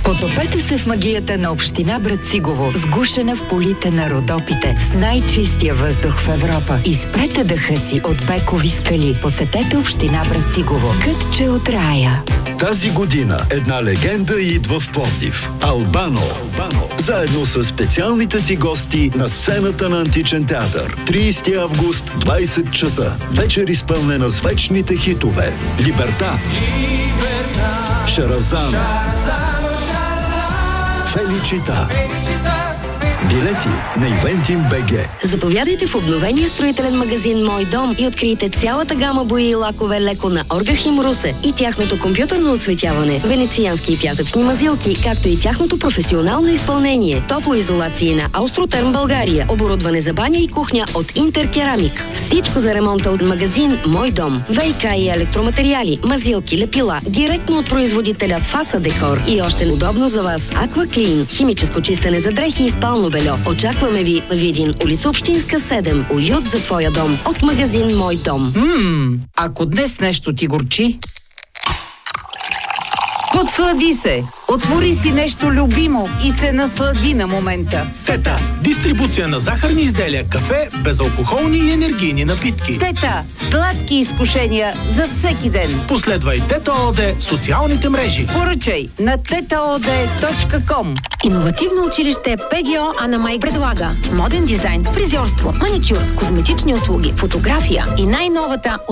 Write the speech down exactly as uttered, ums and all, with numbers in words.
Потопете се в магията на община Брацигово, сгушена в полите на Родопите, с най-чистия въздух в Европа. Изпрете дъха си от бекови скали. Посетете община Брацигово. Кътче от рая. Тази година една легенда идва в Пловдив. Албано. Албано. Заедно с специалните си гости на сцената на Античен театър. тридесети август, двайсет часа. Вечер изпълнена с вечните хитове. Либерта. Шаразан. Феличита. Билети на Eventim би джи. Заповядайте в обновения строителен магазин Мой дом и открийте цялата гама бои и лакове леко на Оргахим Русе и тяхното компютърно оцветяване, венециански и пясъчни мазилки, както и тяхното професионално изпълнение, топлоизолации на Аустротерм България, оборудване за баня и кухня от Интеркерамик. Всичко за ремонта от магазин Мой дом. ВиК и електроматериали, мазилки, лепила, директно от производителя Фаса Декор и още удобно за вас Акваклин, химическо чистене за дрехи и спално бельо. Очакваме ви в Видин, улица Общинска седем. Уют за твоя дом. От магазин Мой дом. Ммм, ако днес нещо ти горчи, подслади се! Отвори си нещо любимо и се наслади на момента. Тета – дистрибуция на захарни изделия, кафе, безалкохолни и енергийни напитки. Тета – сладки изкушения за всеки ден. Последвай Тета ООД в социалните мрежи. Поръчай на тета о де точка ком. Иновативно училище ПГО Анамай предлага моден дизайн, фризьорство, маникюр, козметични услуги, фотография и най-новата